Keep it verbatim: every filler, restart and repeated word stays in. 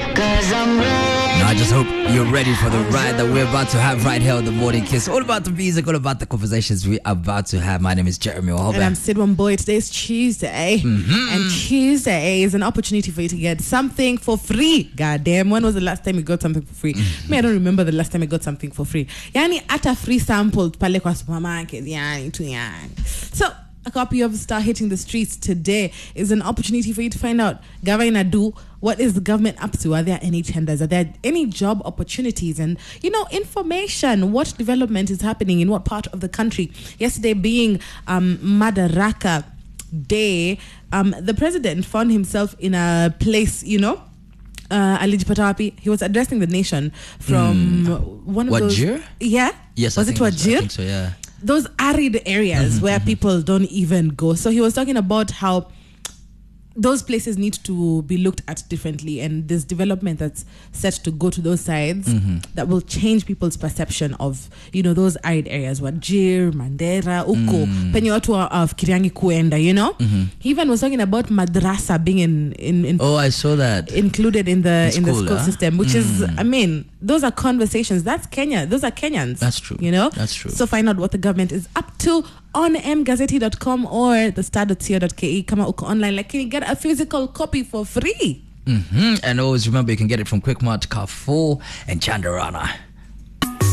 Cause I'm ready. Now I just hope you're ready for the ride that we're about to have right here on The Morning Kiss. All about the music, all about the conversations we're about to have. My name is Jeremy Ohobe. And I'm Sidwan Boy. Today's Tuesday. Mm-hmm. And Tuesday is an opportunity for you to get something for free. God damn, when was the last time you got something for free? Mm-hmm. Me, I don't remember the last time I got something for free. Yani, at a free sample, pale kwa supermarket. Yani, tu yani. So, a copy of Star Hitting the Streets today is an opportunity for you to find out, Governor do, what is the government up to? Are there any tenders? Are there any job opportunities? And, you know, information, what development is happening in what part of the country? Yesterday being um, Madaraka Day, um, the president found himself in a place, you know, uh, Aliji Patapi, he was addressing the nation from mm. one of Wajir? those... Yeah? Yes, was I it think Wajir? I think so, yeah. Those arid areas Mm-hmm, where mm-hmm. people don't even go. So he was talking about how those places need to be looked at differently, and this development that's set to go to those sides mm-hmm. that will change people's perception of, you know, those arid areas, Wajir, Mandera, Uko, mm. penye watu of Kiriangi kuenda, you know. Mm-hmm. He even was talking about madrasa being in, in, in oh, I saw that included in the in in school, the school huh? system, which mm. is, I mean, those are conversations. That's Kenya. Those are Kenyans. That's true. You know, that's true. So find out what the government is up to on m gazette dot com or the star dot co dot ke. Come out online. Like, can you get a physical copy for free? Mm-hmm. And always remember, you can get it from Quickmart, Carrefour, and Chandarana.